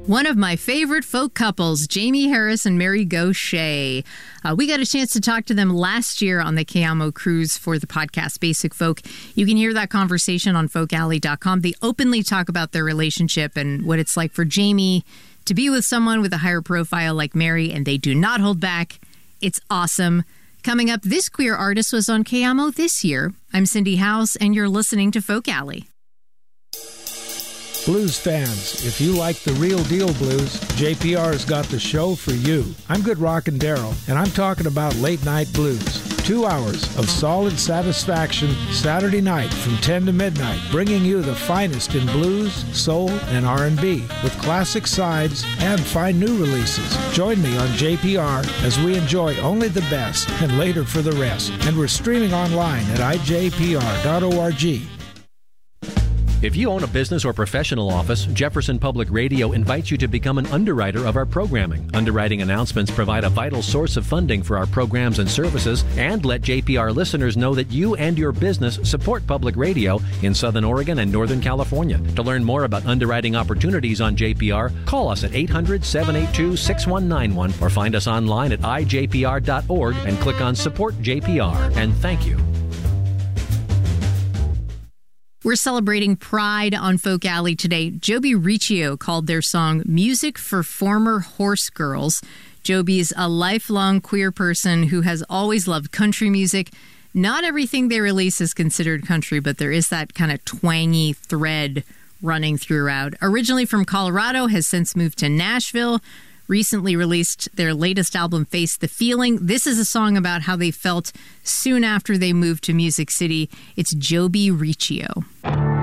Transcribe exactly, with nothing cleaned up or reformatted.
One of my favorite folk couples, Jamie Harris and Mary Gauthier. Uh, we got a chance to talk to them last year on the Cayamo cruise for the podcast Basic Folk. You can hear that conversation on folk alley dot com. They openly talk about their relationship and what it's like for Jamie to be with someone with a higher profile like Mary, and they do not hold back. It's awesome. Coming up, this queer artist was on Cayamo this year. I'm Cindy House, and you're listening to Folk Alley. Blues fans, if you like the real deal blues, J P R's got the show for you. I'm Good Rockin' Daryl, and I'm talking about Late Night Blues. Two hours of solid satisfaction Saturday night from ten to midnight, bringing you the finest in blues, soul, and R and B, with classic sides and fine new releases. Join me on J P R as we enjoy only the best and later for the rest. And we're streaming online at I J P R dot org. If you own a business or professional office, Jefferson Public Radio invites you to become an underwriter of our programming. Underwriting announcements provide a vital source of funding for our programs and services and let J P R listeners know that you and your business support public radio in Southern Oregon and Northern California. To learn more about underwriting opportunities on J P R, call us at eight hundred, seven eight two, six one nine one or find us online at I J P R dot org and click on Support J P R. And thank you. We're celebrating Pride on Folk Alley today. Joby Riccio called their song Music for Former Horse Girls. Joby's a lifelong queer person who has always loved country music. Not everything they release is considered country, but there is that kind of twangy thread running throughout. Originally from Colorado, has since moved to Nashville. Recently released their latest album, Face the Feeling. This is a song about how they felt soon after they moved to Music City. It's Joby Riccio.